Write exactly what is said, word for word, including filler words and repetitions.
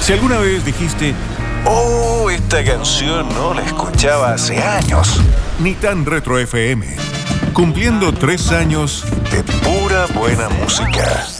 Si alguna vez dijiste, oh, esta canción no la escuchaba hace años. Ni tan Retro F M. Cumpliendo tres años de pura buena música.